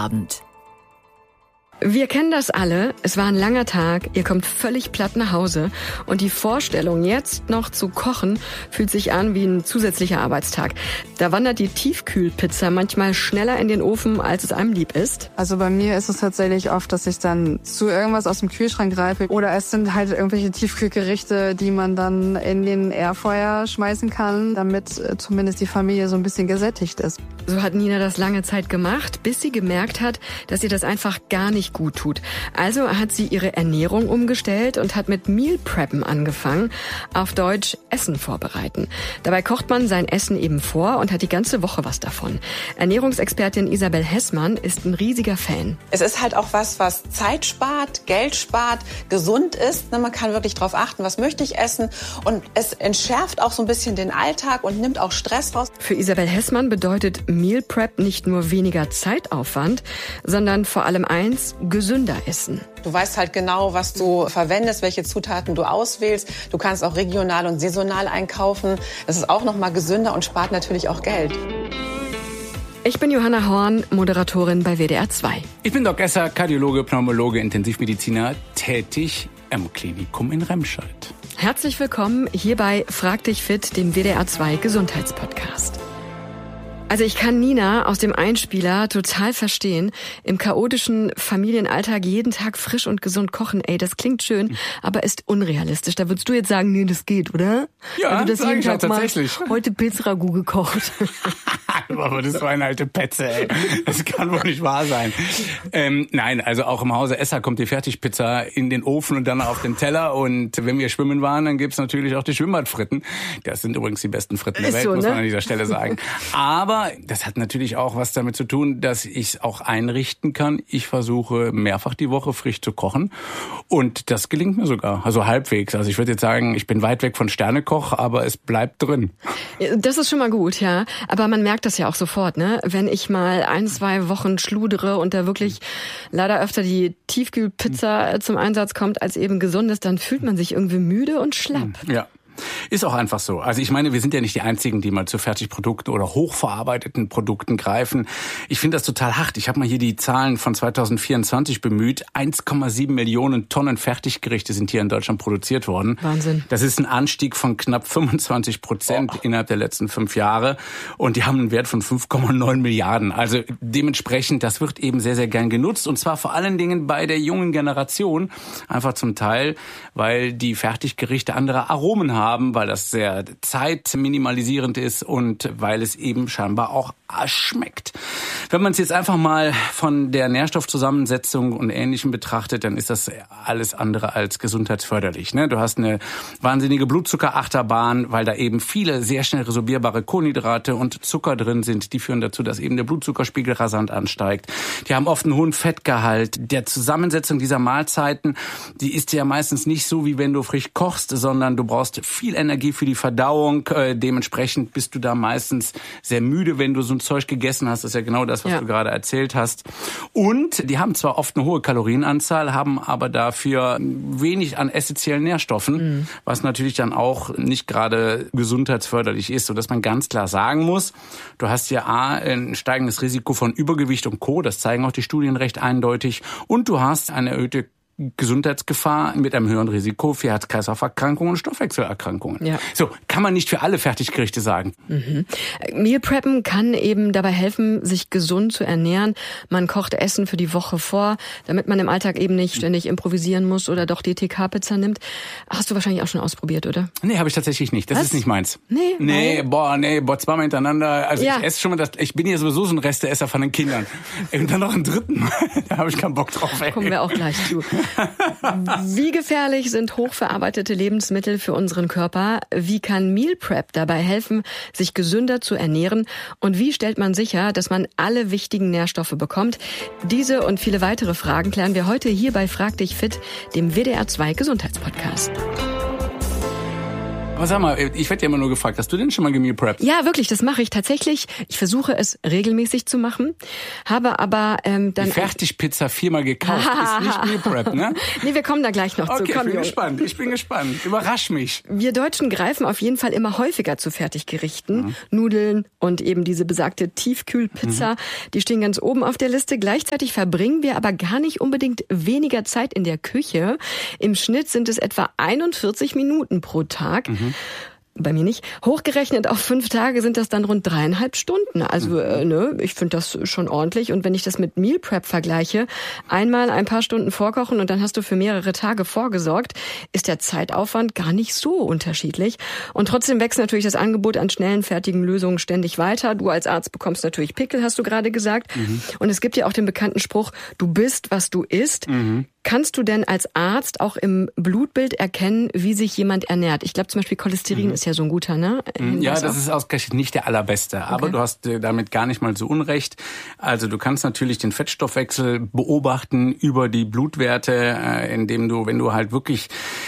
Abend. Wir kennen das alle. Es war ein langer Tag, ihr kommt völlig platt nach Hause und die Vorstellung, jetzt noch zu kochen, fühlt sich an wie ein zusätzlicher Arbeitstag. Da wandert die Tiefkühlpizza manchmal schneller in den Ofen, als es einem lieb ist. Also bei mir ist es tatsächlich oft, dass ich dann zu irgendwas aus dem Kühlschrank greife oder es sind halt irgendwelche Tiefkühlgerichte, die man dann in den Airfryer schmeißen kann, damit zumindest die Familie so ein bisschen gesättigt ist. So hat Nina das lange Zeit gemacht, bis sie gemerkt hat, dass ihr das einfach gar nicht gut tut. Also hat sie ihre Ernährung umgestellt und hat mit Meal Preppen angefangen, auf Deutsch Essen vorbereiten. Dabei kocht man sein Essen eben vor und hat die ganze Woche was davon. Ernährungsexpertin Isabel Hessmann ist ein riesiger Fan. Es ist halt auch was Zeit spart, Geld spart, gesund ist. Man kann wirklich darauf achten, was möchte ich essen. Und es entschärft auch so ein bisschen den Alltag und nimmt auch Stress raus. Für Isabel Hessmann bedeutet Meal Prep nicht nur weniger Zeitaufwand, sondern vor allem eins: gesünder essen. Du weißt halt genau, was du verwendest, welche Zutaten du auswählst. Du kannst auch regional und saisonal einkaufen. Das ist auch noch mal gesünder und spart natürlich auch Geld. Ich bin Johanna Horn, Moderatorin bei WDR 2. Ich bin Doc Esser, Kardiologe, Pneumologe, Intensivmediziner, tätig am Klinikum in Remscheid. Herzlich willkommen hier bei Frag dich fit, dem WDR 2 Gesundheitspodcast. Also ich kann Nina aus dem Einspieler total verstehen. Im chaotischen Familienalltag jeden Tag frisch und gesund kochen, ey, das klingt schön, aber ist unrealistisch. Da würdest du jetzt sagen, nee, das geht, oder? Ja, wenn du das jeden Tag tatsächlich. Machst, heute Pilzragout gekocht. Aber das war eine alte Petze, ey. Das kann wohl nicht wahr sein. Nein, also auch im Hause Esser kommt die Fertigpizza in den Ofen und dann auf den Teller. Und wenn wir schwimmen waren, dann gibt's natürlich auch die Schwimmbadfritten. Das sind übrigens die besten Fritten der Welt, so, muss ne? man an dieser Stelle sagen. Aber das hat natürlich auch was damit zu tun, dass ich es auch einrichten kann. Ich versuche mehrfach die Woche frisch zu kochen. Und das gelingt mir sogar, also halbwegs. Also ich würde jetzt sagen, ich bin weit weg von Sternekoch, aber es bleibt drin. Das ist schon mal gut, ja. Aber man merkt das ja auch sofort, ne? Wenn ich mal 1-2 Wochen schludere und da wirklich leider öfter die Tiefkühlpizza zum Einsatz kommt als eben gesundes, dann fühlt man sich irgendwie müde und schlapp. Ja. Ist auch einfach so. Also ich meine, wir sind ja nicht die Einzigen, die mal zu Fertigprodukten oder hochverarbeiteten Produkten greifen. Ich finde das total hart. Ich habe mal hier die Zahlen von 2024 bemüht. 1,7 Millionen Tonnen Fertiggerichte sind hier in Deutschland produziert worden. Wahnsinn. Das ist ein Anstieg von knapp 25% innerhalb der letzten 5 Jahre. Und die haben einen Wert von 5,9 Milliarden. Also dementsprechend, das wird eben sehr, sehr gern genutzt. Und zwar vor allen Dingen bei der jungen Generation. Einfach zum Teil, weil die Fertiggerichte andere Aromen haben, weil das sehr zeitminimalisierend ist und weil es eben scheinbar auch schmeckt. Wenn man es jetzt einfach mal von der Nährstoffzusammensetzung und Ähnlichem betrachtet, dann ist das alles andere als gesundheitsförderlich. Ne? Du hast eine wahnsinnige Blutzuckerachterbahn, weil da eben viele sehr schnell resorbierbare Kohlenhydrate und Zucker drin sind. Die führen dazu, dass eben der Blutzuckerspiegel rasant ansteigt. Die haben oft einen hohen Fettgehalt. Der Zusammensetzung dieser Mahlzeiten, die ist ja meistens nicht so, wie wenn du frisch kochst, sondern du brauchst viel Energie für die Verdauung. Dementsprechend bist du da meistens sehr müde, wenn du so ein Zeug gegessen hast. Das ist ja genau das, was du gerade erzählt hast. Und die haben zwar oft eine hohe Kalorienanzahl, haben aber dafür wenig an essentiellen Nährstoffen, was natürlich dann auch nicht gerade gesundheitsförderlich ist, sodass man ganz klar sagen muss, du hast ja ein steigendes Risiko von Übergewicht und Co., das zeigen auch die Studien recht eindeutig, und du hast eine erhöhte Gesundheitsgefahr mit einem höheren Risiko für Herz-Kreislauf-Erkrankungen und Stoffwechselerkrankungen. Ja. So, kann man nicht für alle Fertiggerichte sagen. Meal Preppen kann eben dabei helfen, sich gesund zu ernähren. Man kocht Essen für die Woche vor, damit man im Alltag eben nicht ständig improvisieren muss oder doch die TK-Pizza nimmt. Hast du wahrscheinlich auch schon ausprobiert, oder? Nee, habe ich tatsächlich nicht. Das ist nicht meins. Nee, zweimal hintereinander. Also ich esse schon mal ich bin ja sowieso so ein Resteesser von den Kindern. Und dann noch einen dritten. Da habe ich keinen Bock drauf. Ey. Kommen wir auch gleich zu. Wie gefährlich sind hochverarbeitete Lebensmittel für unseren Körper? Wie kann Meal Prep dabei helfen, sich gesünder zu ernähren? Und wie stellt man sicher, dass man alle wichtigen Nährstoffe bekommt? Diese und viele weitere Fragen klären wir heute hier bei Frag dich fit, dem WDR 2 Gesundheitspodcast. Aber sag mal, ich werde ja immer nur gefragt, hast du denn schon mal gemeal prepped? Ja, wirklich, das mache ich tatsächlich. Ich versuche es regelmäßig zu machen, habe aber dann... Die Fertigpizza 4-mal gekauft, ist nicht Meal Prep, ne? Nee, wir kommen da gleich noch zu. Okay, ich bin gespannt. Überrasch mich. Wir Deutschen greifen auf jeden Fall immer häufiger zu Fertiggerichten. Nudeln und eben diese besagte Tiefkühlpizza, die stehen ganz oben auf der Liste. Gleichzeitig verbringen wir aber gar nicht unbedingt weniger Zeit in der Küche. Im Schnitt sind es etwa 41 Minuten pro Tag. Bei mir nicht. Hochgerechnet auf 5 Tage sind das dann rund 3,5 Stunden. Also ich finde das schon ordentlich. Und wenn ich das mit Meal Prep vergleiche, einmal ein paar Stunden vorkochen und dann hast du für mehrere Tage vorgesorgt, ist der Zeitaufwand gar nicht so unterschiedlich. Und trotzdem wächst natürlich das Angebot an schnellen, fertigen Lösungen ständig weiter. Du als Arzt bekommst natürlich Pickel, hast du gerade gesagt. Und es gibt ja auch den bekannten Spruch, du bist, was du isst. Kannst du denn als Arzt auch im Blutbild erkennen, wie sich jemand ernährt? Ich glaube zum Beispiel Cholesterin ist ja so ein guter, ne? Ja, das ist ausgerechnet nicht der allerbeste. Aber du hast damit gar nicht mal so unrecht. Also du kannst natürlich den Fettstoffwechsel beobachten über die Blutwerte, indem du, wenn du halt wirklich...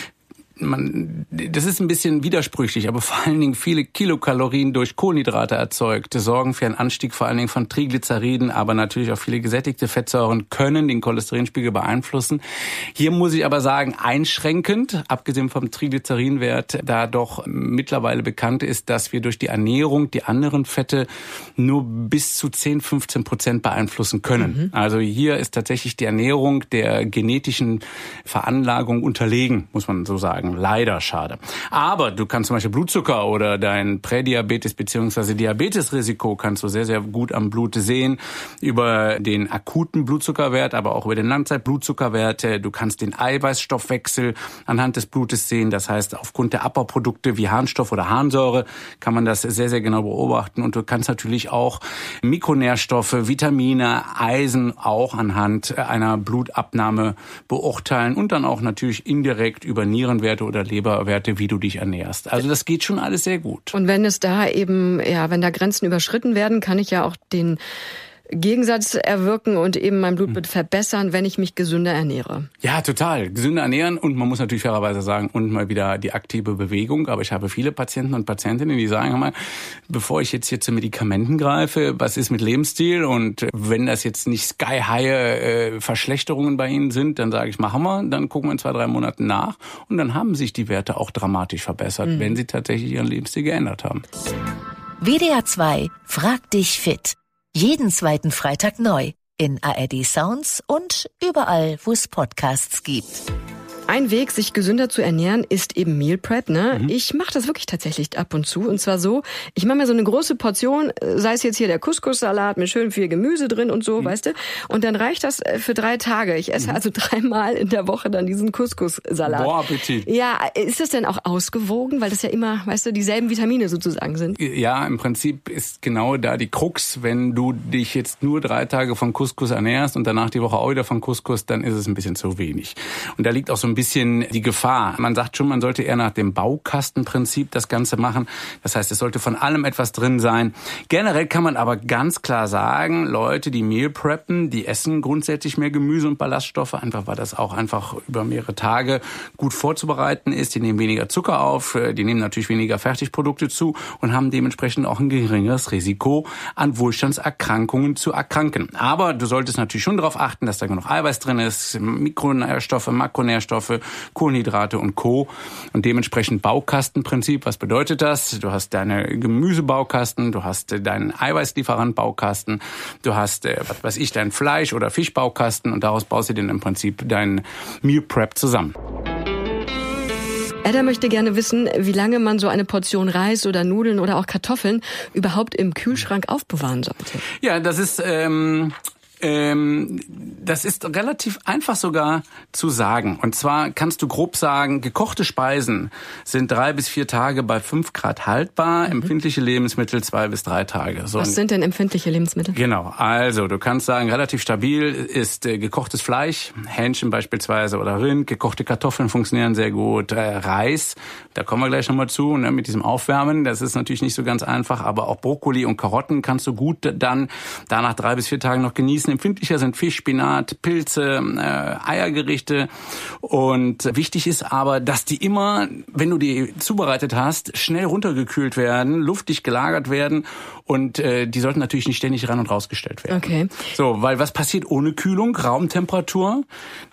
das ist ein bisschen widersprüchlich, aber vor allen Dingen viele Kilokalorien durch Kohlenhydrate erzeugt, sorgen für einen Anstieg vor allen Dingen von Triglyceriden, aber natürlich auch viele gesättigte Fettsäuren können den Cholesterinspiegel beeinflussen. Hier muss ich aber sagen, einschränkend, abgesehen vom Triglycerinwert, da doch mittlerweile bekannt ist, dass wir durch die Ernährung die anderen Fette nur bis zu 10-15% beeinflussen können. Also hier ist tatsächlich die Ernährung der genetischen Veranlagung unterlegen, muss man so sagen. Leider schade. Aber du kannst zum Beispiel Blutzucker oder dein Prädiabetes bzw. Diabetesrisiko kannst du sehr, sehr gut am Blut sehen. Über den akuten Blutzuckerwert, aber auch über den Langzeitblutzuckerwert. Du kannst den Eiweißstoffwechsel anhand des Blutes sehen. Das heißt, aufgrund der Abbauprodukte wie Harnstoff oder Harnsäure kann man das sehr, sehr genau beobachten. Und du kannst natürlich auch Mikronährstoffe, Vitamine, Eisen auch anhand einer Blutabnahme beurteilen und dann auch natürlich indirekt über Nierenwerte oder Leberwerte, wie du dich ernährst. Also das geht schon alles sehr gut. Und wenn es da eben, wenn da Grenzen überschritten werden, kann ich ja auch den Gegensatz erwirken und eben mein Blutbild verbessern, wenn ich mich gesünder ernähre. Ja, total. Gesünder ernähren und man muss natürlich fairerweise sagen, und mal wieder die aktive Bewegung. Aber ich habe viele Patienten und Patientinnen, die sagen, mal, bevor ich jetzt hier zu Medikamenten greife, was ist mit Lebensstil? Und wenn das jetzt nicht sky-high Verschlechterungen bei Ihnen sind, dann sage ich, machen wir, dann gucken wir in 2-3 Monaten nach und dann haben sich die Werte auch dramatisch verbessert, wenn sie tatsächlich ihren Lebensstil geändert haben. WDR 2 fragt dich fit. Jeden zweiten Freitag neu in ARD Sounds und überall, wo es Podcasts gibt. Ein Weg, sich gesünder zu ernähren, ist eben Meal Prep, ne? Ich mache das wirklich tatsächlich ab und zu. Und zwar so, ich mache mir so eine große Portion, sei es jetzt hier der Couscous-Salat mit schön viel Gemüse drin und so, weißt du? Und dann reicht das für 3 Tage. Ich esse also 3-mal in der Woche dann diesen Couscous-Salat. Boah, Appetit. Ja, ist das denn auch ausgewogen? Weil das ja immer, weißt du, dieselben Vitamine sozusagen sind. Ja, im Prinzip ist genau da die Krux. Wenn du dich jetzt nur 3 Tage von Couscous ernährst und danach die Woche auch wieder von Couscous, dann ist es ein bisschen zu wenig. Und da liegt auch so ein bisschen die Gefahr. Man sagt schon, man sollte eher nach dem Baukastenprinzip das Ganze machen. Das heißt, es sollte von allem etwas drin sein. Generell kann man aber ganz klar sagen, Leute, die Meal preppen, die essen grundsätzlich mehr Gemüse und Ballaststoffe, einfach weil das auch einfach über mehrere Tage gut vorzubereiten ist. Die nehmen weniger Zucker auf, die nehmen natürlich weniger Fertigprodukte zu und haben dementsprechend auch ein geringeres Risiko, an Wohlstandserkrankungen zu erkranken. Aber du solltest natürlich schon darauf achten, dass da genug Eiweiß drin ist, Mikronährstoffe, Makronährstoffe, Kohlenhydrate und Co. Und dementsprechend Baukastenprinzip. Was bedeutet das? Du hast deine Gemüsebaukasten, du hast deinen Eiweißlieferant-Baukasten, du hast, deinen Fleisch- oder Fischbaukasten und daraus baust du dir im Prinzip deinen Meal Prep zusammen. Edda möchte gerne wissen, wie lange man so eine Portion Reis oder Nudeln oder auch Kartoffeln überhaupt im Kühlschrank aufbewahren sollte. Ja, das ist relativ einfach sogar zu sagen. Und zwar kannst du grob sagen, gekochte Speisen sind 3 bis 4 Tage bei 5 Grad haltbar, empfindliche Lebensmittel 2 bis 3 Tage. So. Was sind denn empfindliche Lebensmittel? Genau, also du kannst sagen, relativ stabil ist gekochtes Fleisch, Hähnchen beispielsweise oder Rind, gekochte Kartoffeln funktionieren sehr gut, Reis, da kommen wir gleich nochmal zu, ne, mit diesem Aufwärmen, das ist natürlich nicht so ganz einfach, aber auch Brokkoli und Karotten kannst du gut dann danach 3 bis 4 Tagen noch genießen. bisschen empfindlicher sind Fisch, Spinat, Pilze, Eiergerichte. Und wichtig ist aber, dass die immer, wenn du die zubereitet hast, schnell runtergekühlt werden, luftig gelagert werden und die sollten natürlich nicht ständig ran und rausgestellt werden. Okay. So, weil was passiert ohne Kühlung? Raumtemperatur.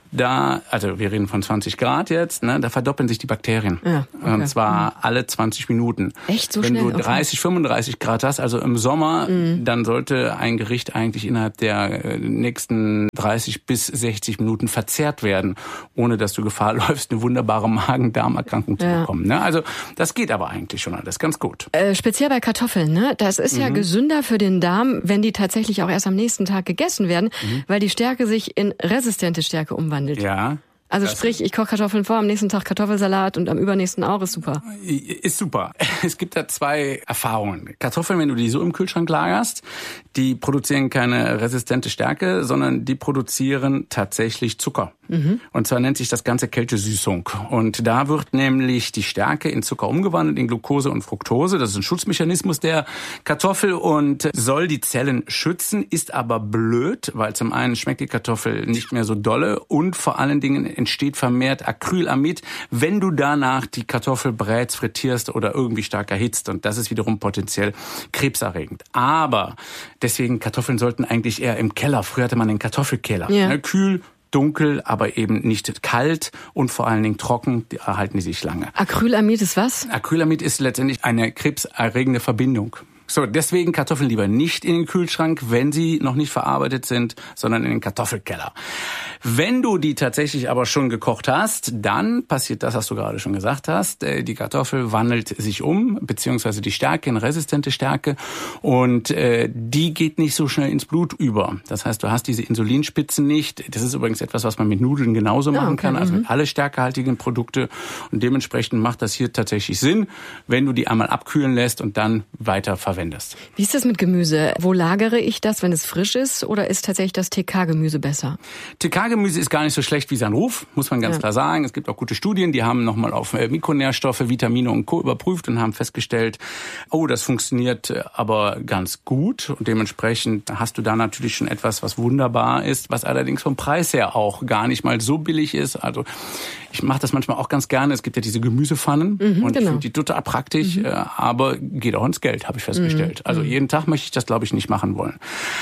Also wir reden von 20 Grad jetzt, ne, da verdoppeln sich die Bakterien. Ja, okay. Und zwar alle 20 Minuten. Echt so Wenn schnell? du 30, 35 Grad hast, also im Sommer, dann sollte ein Gericht eigentlich innerhalb der nächsten 30 bis 60 Minuten verzehrt werden, ohne dass du Gefahr läufst, eine wunderbare Magen-Darm-Erkrankung zu bekommen. Ne? Also das geht aber eigentlich schon alles ganz gut. Speziell bei Kartoffeln, ne? Das ist ja gesünder für den Darm, wenn die tatsächlich auch erst am nächsten Tag gegessen werden, weil die Stärke sich in resistente Stärke umwandelt. Ja. Also sprich, ich koche Kartoffeln vor, am nächsten Tag Kartoffelsalat und am übernächsten auch, ist super. Ist super. Es gibt da zwei Erfahrungen. Kartoffeln, wenn du die so im Kühlschrank lagerst, die produzieren keine resistente Stärke, sondern die produzieren tatsächlich Zucker. Und zwar nennt sich das Ganze Kältesüßung. Und da wird nämlich die Stärke in Zucker umgewandelt, in Glucose und Fructose. Das ist ein Schutzmechanismus der Kartoffel und soll die Zellen schützen, ist aber blöd, weil zum einen schmeckt die Kartoffel nicht mehr so dolle und vor allen Dingen entsteht vermehrt Acrylamid, wenn du danach die Kartoffel brätst, frittierst oder irgendwie stark erhitzt. Und das ist wiederum potenziell krebserregend. Aber deswegen, Kartoffeln sollten eigentlich eher im Keller. Früher hatte man den Kartoffelkeller. Ja. Kühl, dunkel, aber eben nicht kalt und vor allen Dingen trocken, erhalten die sich lange. Acrylamid ist was? Acrylamid ist letztendlich eine krebserregende Verbindung. So, deswegen Kartoffeln lieber nicht in den Kühlschrank, wenn sie noch nicht verarbeitet sind, sondern in den Kartoffelkeller. Wenn du die tatsächlich aber schon gekocht hast, dann passiert das, was du gerade schon gesagt hast. Die Kartoffel wandelt sich um, beziehungsweise die Stärke in resistente Stärke und die geht nicht so schnell ins Blut über. Das heißt, du hast diese Insulinspitzen nicht. Das ist übrigens etwas, was man mit Nudeln genauso machen kann, also mit alle stärkehaltigen Produkte. Und dementsprechend macht das hier tatsächlich Sinn, wenn du die einmal abkühlen lässt und dann weiter verwendest. Wie ist das mit Gemüse? Wo lagere ich das, wenn es frisch ist, oder ist tatsächlich das TK-Gemüse besser? TK-Gemüse ist gar nicht so schlecht wie sein Ruf, muss man ganz klar sagen. Es gibt auch gute Studien, die haben nochmal auf Mikronährstoffe, Vitamine und Co. überprüft und haben festgestellt, oh, das funktioniert aber ganz gut. Und dementsprechend hast du da natürlich schon etwas, was wunderbar ist, was allerdings vom Preis her auch gar nicht mal so billig ist. Also ich mache das manchmal auch ganz gerne. Es gibt ja diese Gemüsepfannen und ich finde die total praktisch, aber geht auch ins Geld, habe ich festgestellt. Also jeden Tag möchte ich das, glaube ich, nicht machen wollen.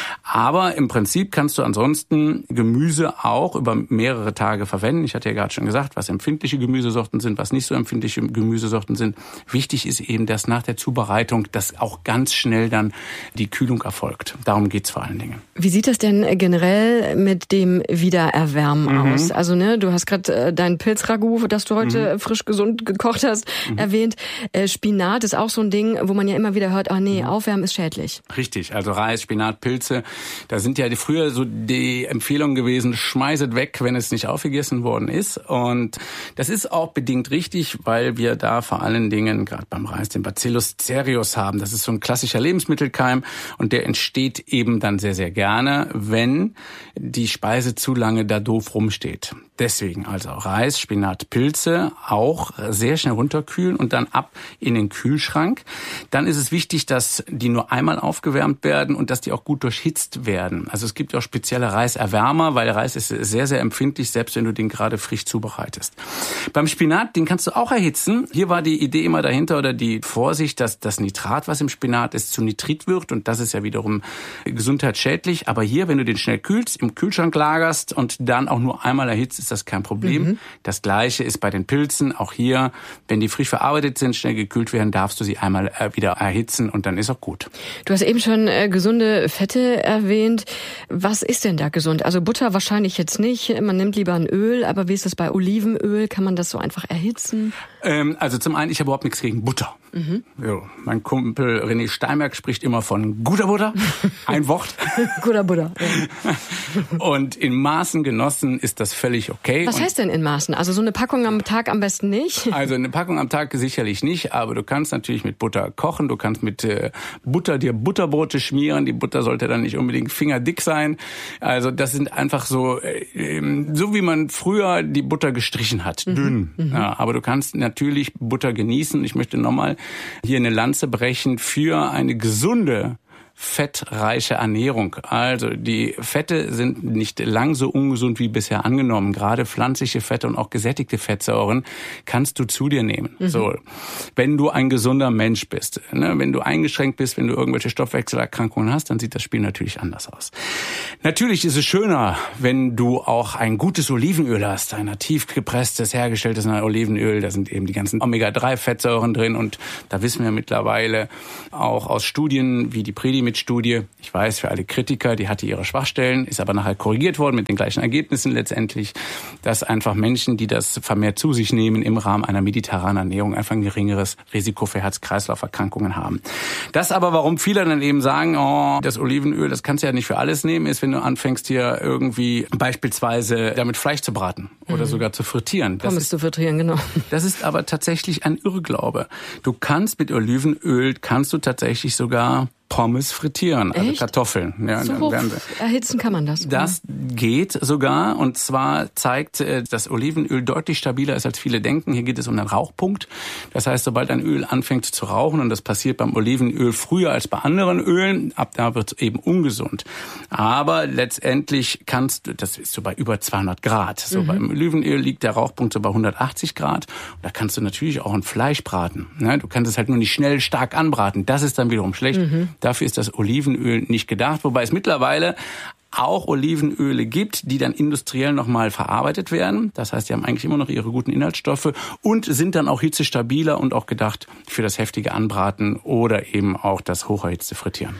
Aber im Prinzip kannst du ansonsten Gemüse auch über mehrere Tage verwenden. Ich hatte ja gerade schon gesagt, was empfindliche Gemüsesorten sind, was nicht so empfindliche Gemüsesorten sind. Wichtig ist eben, dass nach der Zubereitung, dass auch ganz schnell dann die Kühlung erfolgt. Darum geht's vor allen Dingen. Wie sieht das denn generell mit dem Wiedererwärmen aus? Also du hast gerade dein Pilzragout, das du heute frisch gesund gekocht hast, erwähnt. Spinat ist auch so ein Ding, wo man ja immer wieder hört, aufwärmen ist schädlich. Richtig, also Reis, Spinat, Pilze, da sind ja früher so die Empfehlungen gewesen, schmeißet weg, wenn es nicht aufgegessen worden ist. Und das ist auch bedingt richtig, weil wir da vor allen Dingen, gerade beim Reis, den Bacillus cereus haben. Das ist so ein klassischer Lebensmittelkeim und der entsteht eben dann sehr, sehr gerne, wenn die Speise zu lange da doof rumsteht. Deswegen also Reis, Spinat, Pilze auch sehr schnell runterkühlen und dann ab in den Kühlschrank. Dann ist es wichtig, dass die nur einmal aufgewärmt werden und dass die auch gut durchhitzt werden. Also es gibt auch spezielle Reiserwärmer, weil Reis ist sehr, sehr empfindlich, selbst wenn du den gerade frisch zubereitest. Beim Spinat, den kannst du auch erhitzen. Hier war die Idee immer dahinter oder die Vorsicht, dass das Nitrat, was im Spinat ist, zu Nitrit wird und das ist ja wiederum gesundheitsschädlich. Aber hier, wenn du den schnell kühlst, im Kühlschrank lagerst und dann auch nur einmal erhitzt, ist das kein Problem. Das Gleiche ist bei den Pilzen. Auch hier, wenn die frisch verarbeitet sind, schnell gekühlt werden, darfst du sie einmal wieder erhitzen und dann ist auch gut. Du hast eben schon gesunde Fette erwähnt. Was ist denn da gesund? Also Butter wahrscheinlich jetzt nicht. Man nimmt lieber ein Öl. Aber wie ist das bei Olivenöl? Kann man das so einfach erhitzen? Also zum einen, ich habe überhaupt nichts gegen Butter. So, mein Kumpel René Steinberg spricht immer von guter Butter. Ein Wort. Guter Butter. Ja. Und in Maßen genossen ist das völlig okay. Was heißt denn in Maßen? Also so eine Packung am Tag am besten nicht? Also eine Packung am Tag sicherlich nicht, aber du kannst natürlich mit Butter kochen. Du kannst mit Butter dir Butterbrote schmieren. Die Butter sollte dann nicht unbedingt fingerdick sein. Also das sind einfach so wie man früher die Butter gestrichen hat, dünn. Ja, aber du kannst natürlich Butter genießen. Ich möchte nochmal hier eine Lanze brechen für eine gesunde fettreiche Ernährung. Also die Fette sind nicht lang so ungesund wie bisher angenommen. Gerade pflanzliche Fette und auch gesättigte Fettsäuren kannst du zu dir nehmen. So, wenn du ein gesunder Mensch bist, ne? Wenn du eingeschränkt bist, wenn du irgendwelche Stoffwechselerkrankungen hast, dann sieht das Spiel natürlich anders aus. Natürlich ist es schöner, wenn du auch ein gutes Olivenöl hast, ein tief gepresstes, hergestelltes Olivenöl. Da sind eben die ganzen Omega-3-Fettsäuren drin und da wissen wir mittlerweile auch aus Studien wie die Predimit-Studie, ich weiß, für alle Kritiker, die hatte ihre Schwachstellen, ist aber nachher korrigiert worden mit den gleichen Ergebnissen letztendlich, dass einfach Menschen, die das vermehrt zu sich nehmen, im Rahmen einer mediterranen Ernährung einfach ein geringeres Risiko für Herz-Kreislauf-Erkrankungen haben. Das aber, warum viele dann eben sagen, oh, das Olivenöl, das kannst du ja nicht für alles nehmen, ist, wenn du anfängst hier irgendwie beispielsweise damit Fleisch zu braten oder sogar zu frittieren. Pommes zu frittieren, genau. Das ist aber tatsächlich ein Irrglaube. Du kannst mit Olivenöl, tatsächlich sogar Pommes frittieren, also echt? Kartoffeln. Ja, so hoch erhitzen kann man das? Das geht sogar, und zwar zeigt, dass Olivenöl deutlich stabiler ist, als viele denken. Hier geht es um den Rauchpunkt. Das heißt, sobald ein Öl anfängt zu rauchen, und das passiert beim Olivenöl früher als bei anderen Ölen, ab da wird es eben ungesund. Aber letztendlich das ist so bei über 200 Grad. So beim Olivenöl liegt der Rauchpunkt so bei 180 Grad. Und da kannst du natürlich auch ein Fleisch braten. Ne? Du kannst es halt nur nicht schnell stark anbraten. Das ist dann wiederum schlecht. Dafür ist das Olivenöl nicht gedacht, wobei es mittlerweile auch Olivenöle gibt, die dann industriell nochmal verarbeitet werden. Das heißt, die haben eigentlich immer noch ihre guten Inhaltsstoffe und sind dann auch hitzestabiler und auch gedacht für das heftige Anbraten oder eben auch das hocherhitzte Frittieren.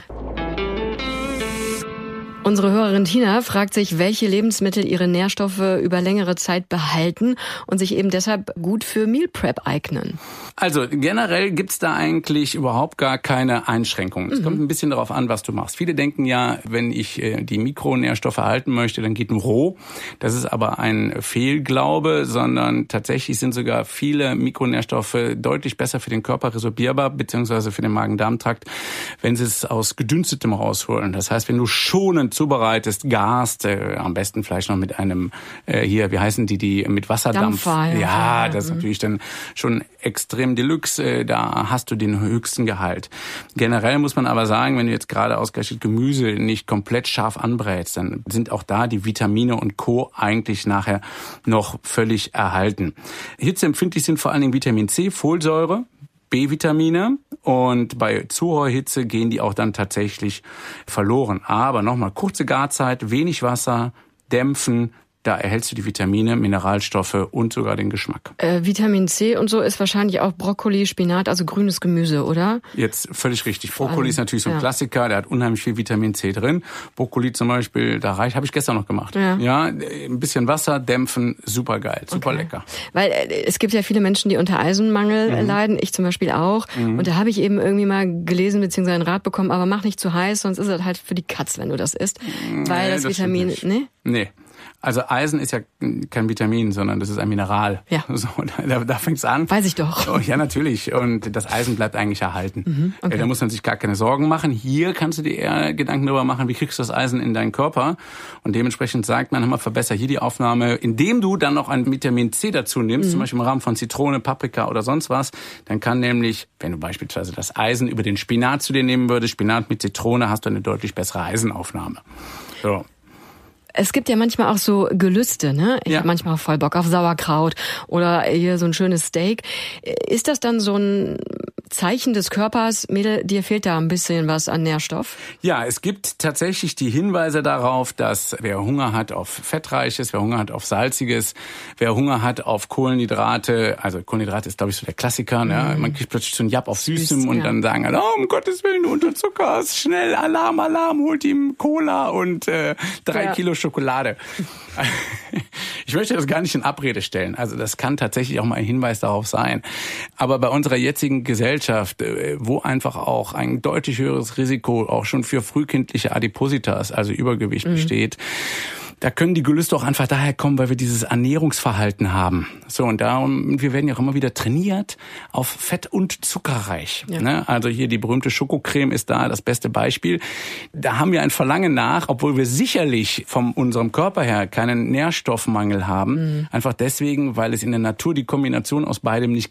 Unsere Hörerin Tina fragt sich, welche Lebensmittel ihre Nährstoffe über längere Zeit behalten und sich eben deshalb gut für Meal Prep eignen. Also generell gibt's da eigentlich überhaupt gar keine Einschränkungen. Es kommt ein bisschen darauf an, was du machst. Viele denken ja, wenn ich die Mikronährstoffe erhalten möchte, dann geht nur roh. Das ist aber ein Fehlglaube, sondern tatsächlich sind sogar viele Mikronährstoffe deutlich besser für den Körper resorbierbar, beziehungsweise für den Magen-Darm-Trakt, wenn sie es aus Gedünstetem rausholen. Das heißt, wenn du schonend zubereitest, garst, am besten vielleicht noch mit einem, wie heißen die mit Wasserdampf. Dampfer, ja, das ist natürlich dann schon extrem Deluxe, da hast du den höchsten Gehalt. Generell muss man aber sagen, wenn du jetzt gerade ausgerechnet Gemüse nicht komplett scharf anbrätst, dann sind auch da die Vitamine und Co. eigentlich nachher noch völlig erhalten. Hitzeempfindlich sind vor allen Dingen Vitamin C, Folsäure, B-Vitamine, und bei zu hoher Hitze gehen die auch dann tatsächlich verloren. Aber nochmal, kurze Garzeit, wenig Wasser, dämpfen, da erhältst du die Vitamine, Mineralstoffe und sogar den Geschmack. Vitamin C und so ist wahrscheinlich auch Brokkoli, Spinat, also grünes Gemüse, oder? Jetzt völlig richtig. Brokkoli ist natürlich so ein Klassiker, der hat unheimlich viel Vitamin C drin. Brokkoli zum Beispiel, habe ich gestern noch gemacht. Ja, ein bisschen Wasser, dämpfen, super geil, super lecker. Weil es gibt ja viele Menschen, die unter Eisenmangel leiden, ich zum Beispiel auch. Und da habe ich eben irgendwie mal gelesen bzw. einen Rat bekommen, aber mach nicht zu heiß, sonst ist es halt für die Katz, wenn du das isst. Weil das Vitamin, Nee. Also Eisen ist ja kein Vitamin, sondern das ist ein Mineral. Ja. So, da fängt's an. Weiß ich doch. Oh, ja, natürlich. Und das Eisen bleibt eigentlich erhalten. Okay. Da muss man sich gar keine Sorgen machen. Hier kannst du dir eher Gedanken darüber machen, wie kriegst du das Eisen in deinen Körper. Und dementsprechend sagt man, verbessere hier die Aufnahme, indem du dann noch ein Vitamin C dazu nimmst, zum Beispiel im Rahmen von Zitrone, Paprika oder sonst was. Dann kann nämlich, wenn du beispielsweise das Eisen über den Spinat zu dir nehmen würdest, Spinat mit Zitrone, hast du eine deutlich bessere Eisenaufnahme. So. Es gibt ja manchmal auch so Gelüste, ne? Ich habe manchmal voll Bock auf Sauerkraut oder hier so ein schönes Steak. Ist das dann so ein Zeichen des Körpers, Mädel, dir fehlt da ein bisschen was an Nährstoff? Ja, es gibt tatsächlich die Hinweise darauf, dass wer Hunger hat auf Fettreiches, wer Hunger hat auf Salziges, wer Hunger hat auf Kohlenhydrate, also Kohlenhydrate ist, glaube ich, so der Klassiker, ne? Man kriegt plötzlich so einen Japp auf Süßem und dann sagen alle, um Gottes Willen, du unterzuckerst, schnell, Alarm, holt ihm Cola und 3 Kilo Schokolade. Ich möchte das gar nicht in Abrede stellen. Also das kann tatsächlich auch mal ein Hinweis darauf sein. Aber bei unserer jetzigen Gesellschaft, wo einfach auch ein deutlich höheres Risiko auch schon für frühkindliche Adipositas, also Übergewicht besteht, da können die Gelüste auch einfach daher kommen, weil wir dieses Ernährungsverhalten haben. So, und darum, wir werden ja auch immer wieder trainiert auf Fett und zuckerreich. Ja. Ne? Also hier die berühmte Schokocreme ist da das beste Beispiel. Da haben wir ein Verlangen nach, obwohl wir sicherlich von unserem Körper her keinen Nährstoffmangel haben. Einfach deswegen, weil es in der Natur die Kombination aus beidem nicht gibt.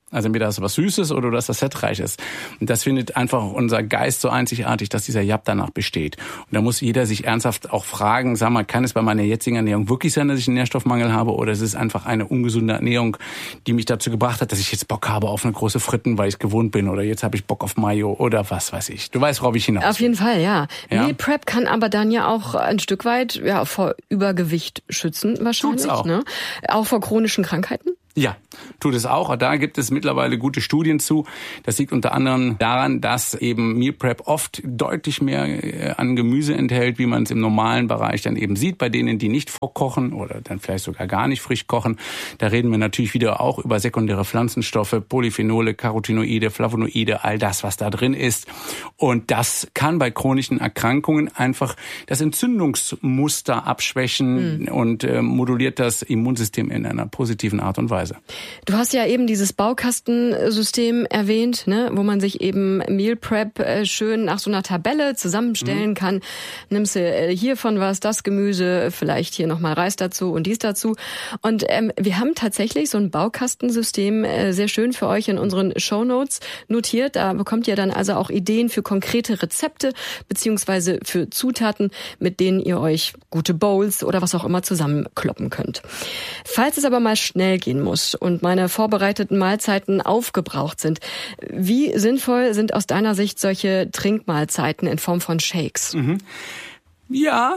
Also entweder hast du was Süßes oder du hast was Fettreiches. Und das findet einfach unser Geist so einzigartig, dass dieser Jap danach besteht. Und da muss jeder sich ernsthaft auch fragen, sag mal, kann es bei meiner jetzigen Ernährung wirklich sein, dass ich einen Nährstoffmangel habe, oder ist es einfach eine ungesunde Ernährung, die mich dazu gebracht hat, dass ich jetzt Bock habe auf eine große Fritten, weil ich es gewohnt bin, oder jetzt habe ich Bock auf Mayo oder was weiß ich. Du weißt, worauf ich hinaus will. Auf jeden Fall, ja. Meal Prep kann aber dann ja auch ein Stück weit vor Übergewicht schützen wahrscheinlich. Tut's auch. Ne? Auch vor chronischen Krankheiten? Ja, tut es auch. Da gibt es mittlerweile gute Studien zu. Das liegt unter anderem daran, dass eben Meal Prep oft deutlich mehr an Gemüse enthält, wie man es im normalen Bereich dann eben sieht, bei denen, die nicht vorkochen oder dann vielleicht sogar gar nicht frisch kochen. Da reden wir natürlich wieder auch über sekundäre Pflanzenstoffe, Polyphenole, Carotinoide, Flavonoide, all das, was da drin ist. Und das kann bei chronischen Erkrankungen einfach das Entzündungsmuster abschwächen und moduliert das Immunsystem in einer positiven Art und Weise. Du hast ja eben dieses Baukastensystem erwähnt, ne, wo man sich eben Meal Prep schön nach so einer Tabelle zusammenstellen kann. Nimmst du hiervon was, das Gemüse, vielleicht hier nochmal Reis dazu und dies dazu. Und wir haben tatsächlich so ein Baukastensystem sehr schön für euch in unseren Shownotes notiert. Da bekommt ihr dann also auch Ideen für konkrete Rezepte beziehungsweise für Zutaten, mit denen ihr euch gute Bowls oder was auch immer zusammenkloppen könnt. Falls es aber mal schnell gehen muss und meine vorbereiteten Mahlzeiten aufgebraucht sind, wie sinnvoll sind aus deiner Sicht solche Trinkmahlzeiten in Form von Shakes? Ja.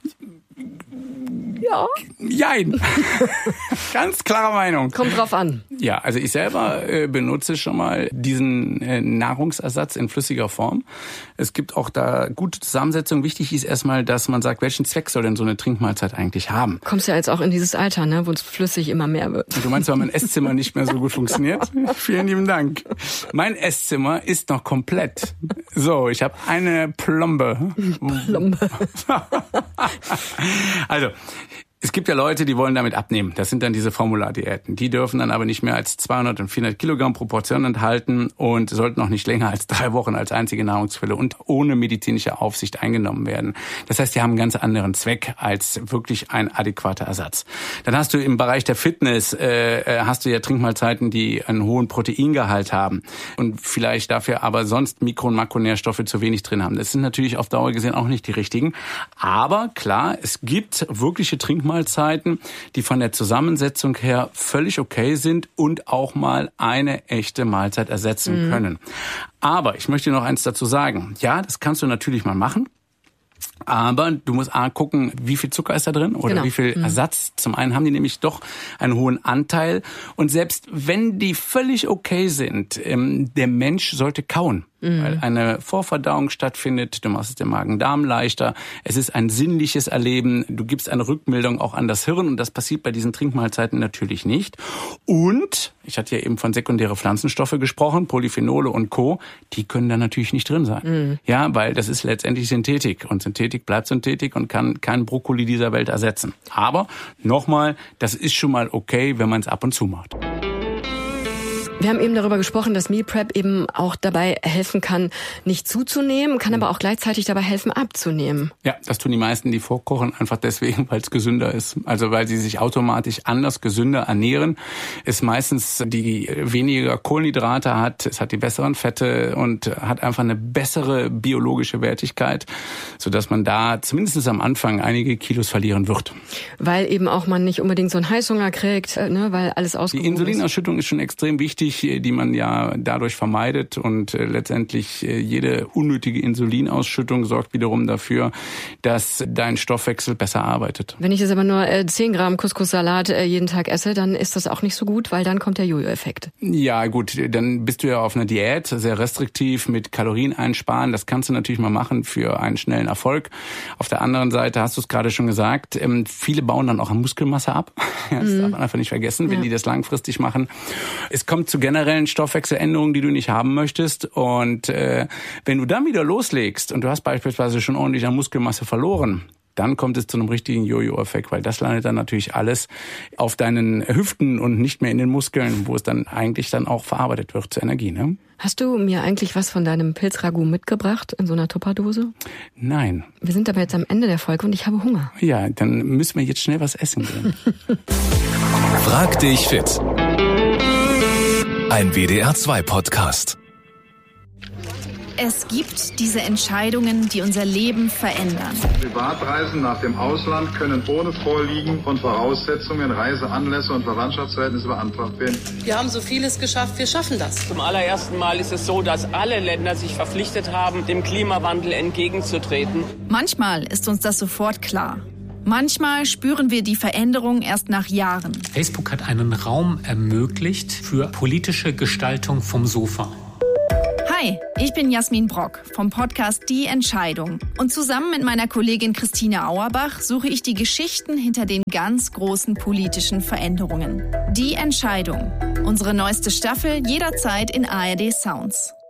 Jein. Ganz klare Meinung. Kommt drauf an. Ja, also ich selber benutze schon mal diesen Nahrungsersatz in flüssiger Form. Es gibt auch da gute Zusammensetzungen. Wichtig ist erstmal, dass man sagt, welchen Zweck soll denn so eine Trinkmahlzeit eigentlich haben? Kommst ja jetzt auch in dieses Alter, ne, wo es flüssig immer mehr wird. Du meinst, weil mein Esszimmer nicht mehr so gut funktioniert? Vielen lieben Dank. Mein Esszimmer ist noch komplett. So, ich habe eine Plombe. Also, es gibt ja Leute, die wollen damit abnehmen. Das sind dann diese Formulardiäten. Die dürfen dann aber nicht mehr als 200 und 400 Kilogramm pro Portion enthalten und sollten auch nicht länger als 3 Wochen als einzige Nahrungsquelle und ohne medizinische Aufsicht eingenommen werden. Das heißt, die haben einen ganz anderen Zweck als wirklich ein adäquater Ersatz. Dann hast du im Bereich der Fitness, hast du ja Trinkmahlzeiten, die einen hohen Proteingehalt haben und vielleicht dafür aber sonst Mikro- und Makronährstoffe zu wenig drin haben. Das sind natürlich auf Dauer gesehen auch nicht die richtigen. Aber klar, es gibt wirkliche Trinkmahlzeiten, die von der Zusammensetzung her völlig okay sind und auch mal eine echte Mahlzeit ersetzen können. Aber ich möchte noch eins dazu sagen. Ja, das kannst du natürlich mal machen. Aber du musst gucken, wie viel Zucker ist da drin oder wie viel Ersatz. Zum einen haben die nämlich doch einen hohen Anteil. Und selbst wenn die völlig okay sind, der Mensch sollte kauen. Weil eine Vorverdauung stattfindet, du machst es dem Magen-Darm leichter, es ist ein sinnliches Erleben, du gibst eine Rückmeldung auch an das Hirn und das passiert bei diesen Trinkmahlzeiten natürlich nicht. Und, ich hatte ja eben von sekundäre Pflanzenstoffe gesprochen, Polyphenole und Co., die können da natürlich nicht drin sein. Ja, weil das ist letztendlich Synthetik und Synthetik bleibt Synthetik und kann kein Brokkoli dieser Welt ersetzen. Aber, nochmal, das ist schon mal okay, wenn man es ab und zu macht. Wir haben eben darüber gesprochen, dass Meal Prep eben auch dabei helfen kann, nicht zuzunehmen, kann aber auch gleichzeitig dabei helfen, abzunehmen. Ja, das tun die meisten, die vorkochen, einfach deswegen, weil es gesünder ist. Also weil sie sich automatisch anders gesünder ernähren. Es meistens die weniger Kohlenhydrate hat, es hat die besseren Fette und hat einfach eine bessere biologische Wertigkeit, sodass man da zumindest am Anfang einige Kilos verlieren wird. Weil eben auch man nicht unbedingt so einen Heißhunger kriegt, ne, weil alles ausgewogen ist. Die Insulinausschüttung ist schon extrem wichtig, die man ja dadurch vermeidet und letztendlich jede unnötige Insulinausschüttung sorgt wiederum dafür, dass dein Stoffwechsel besser arbeitet. Wenn ich jetzt aber nur 10 Gramm Couscous-Salat jeden Tag esse, dann ist das auch nicht so gut, weil dann kommt der Jojo-Effekt. Ja gut, dann bist du ja auf einer Diät, sehr restriktiv mit Kalorien einsparen. Das kannst du natürlich mal machen für einen schnellen Erfolg. Auf der anderen Seite hast du es gerade schon gesagt, viele bauen dann auch an Muskelmasse ab. Das darf man einfach nicht vergessen, wenn die das langfristig machen. Es kommt zu generellen Stoffwechseländerungen, die du nicht haben möchtest. Und wenn du dann wieder loslegst und du hast beispielsweise schon ordentlich an Muskelmasse verloren, dann kommt es zu einem richtigen Jojo-Effekt, weil das landet dann natürlich alles auf deinen Hüften und nicht mehr in den Muskeln, wo es dann eigentlich dann auch verarbeitet wird zur Energie. Ne? Hast du mir eigentlich was von deinem Pilzragout mitgebracht in so einer Tupperdose? Nein. Wir sind aber jetzt am Ende der Folge und ich habe Hunger. Ja, dann müssen wir jetzt schnell was essen gehen. Frag dich fit. Ein WDR2-Podcast. Es gibt diese Entscheidungen, die unser Leben verändern. Privatreisen nach dem Ausland können ohne Vorliegen von Voraussetzungen, Reiseanlässe und Verwandtschaftsverhältnisse beantragt werden. Wir haben so vieles geschafft, wir schaffen das. Zum allerersten Mal ist es so, dass alle Länder sich verpflichtet haben, dem Klimawandel entgegenzutreten. Manchmal ist uns das sofort klar. Manchmal spüren wir die Veränderung erst nach Jahren. Facebook hat einen Raum ermöglicht für politische Gestaltung vom Sofa. Hi, ich bin Jasmin Brock vom Podcast Die Entscheidung. Und zusammen mit meiner Kollegin Christine Auerbach suche ich die Geschichten hinter den ganz großen politischen Veränderungen. Die Entscheidung. Unsere neueste Staffel jederzeit in ARD Sounds.